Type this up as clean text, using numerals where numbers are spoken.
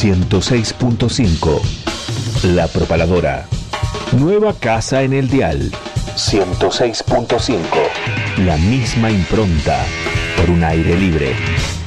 106.5. La Propaladora. Nueva casa en el dial. 106.5. La misma impronta por un aire libre.